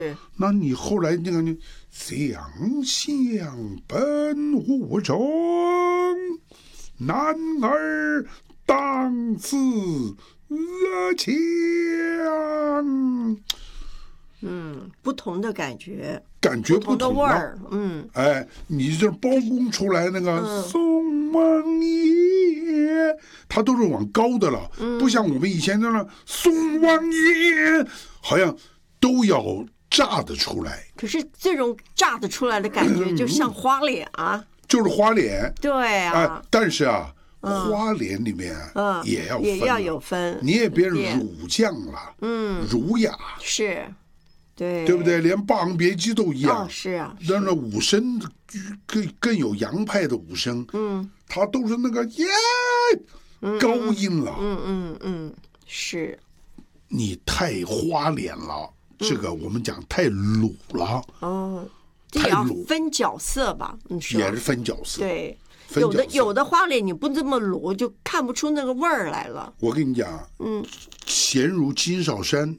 那你后来那个想象本无中，男儿当自强。 不同的感觉不同的味儿， 你这包公出来那个宋王爷，他都是往高的了，不像我们以前那宋王爷，好像都要炸得出来。 可是这种炸得出来的感觉，就像花脸啊， 就是花脸。 对啊， 但是啊，花脸里面也要有分， 你也别儒将了，儒雅是。 对不对？连《霸王别姬》都一样。 是啊。 让那武生更有洋派的武生，他都是那个高音了。 是。 你太花脸了，这个我们讲太鲁了。 这也要分角色吧？ 也是分角色。 对，有的花脸你不这么鲁，就看不出那个味儿来了。 我跟你讲，贤如金少山，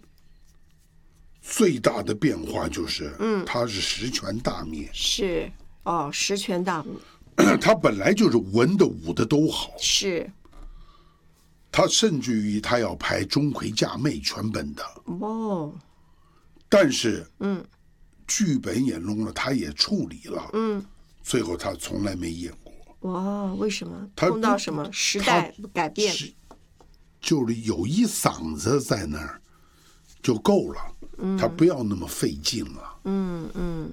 最大的变化就是，他是十全大面。 是十全大面。 他本来就是文的武的都好。 是。 他甚至于他要拍钟馗嫁妹全本的。但是，剧本也弄了，他也处理了。最后他从来没演过。 为什么？碰到什么时代改变？ 就是有一嗓子在那儿就够了。他不要那么费劲了，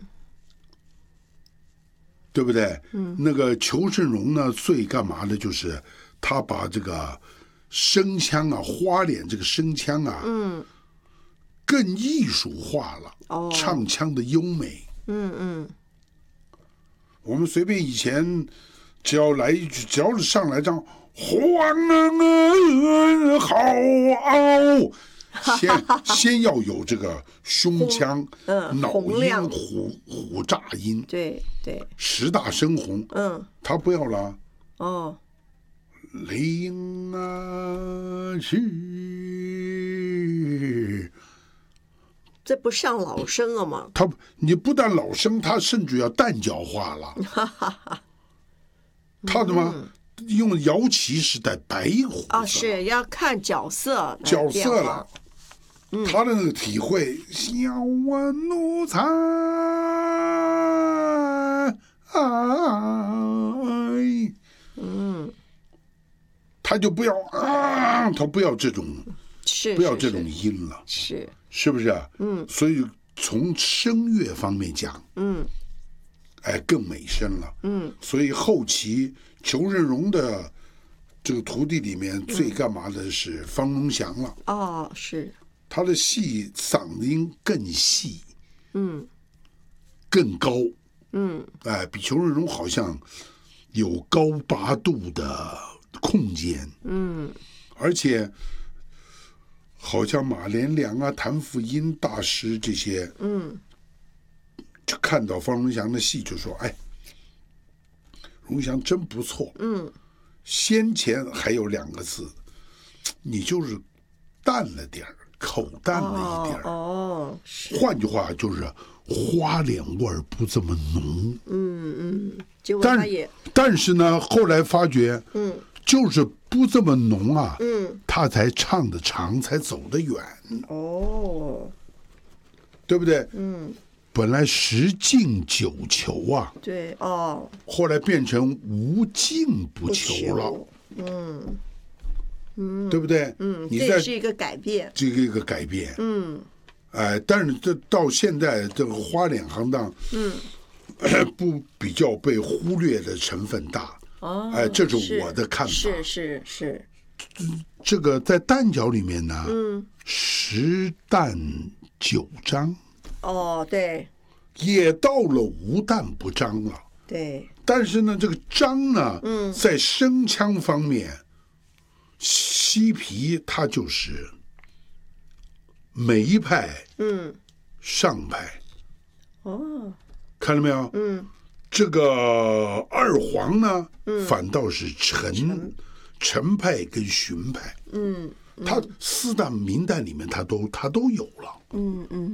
对不对？那个裘盛戎呢，最干嘛的就是他把这个声腔啊，花脸这个声腔啊，更艺术化了，唱腔的优美。我们随便以前只要是上来这样，黄儿好嗷。先要有这个胸腔，脑音、虎炸音， 对， 十大生红，他不要了。领啊去， 这不上老生了吗？ 你不但老生，他甚至要旦角化了。他怎么用姚旗是带白胡子？ 是要看角色了。他的那个体会，小我奴才，他就不要他不要这种，不要这种音了，是不是？所以从声乐方面讲，更美声了。所以后期裘盛戎的这个徒弟里面最干嘛的是方荣祥了。 是。 他的戏嗓音更细，更高，比裘盛戎好像有高8度的空间，而且好像马连良啊、谭富英大师这些，就看到方荣祥的戏就说：“哎，荣祥真不错。”先前还有2个字，你就是淡了点儿。口淡了一点换句话就是花脸味儿不这么浓。但是呢，后来发觉，就是不这么浓啊，他才唱得长，才走得远。对不对？本来10进9求啊， 对后来变成无进不求了。对不对？ 这是一个改变， 一个改变。但是这到现在这个花脸行当，不比较被忽略的成分大。这是我的看法。 是。 这个在旦角里面呢，10旦9张。 对。 也到了无旦不张了。 对。 但是呢，这个张呢，在声腔方面。西皮它就是梅派，上派，看到没有？这个二黄呢，反倒是陈派跟荀派，它4旦名旦里面它都有了，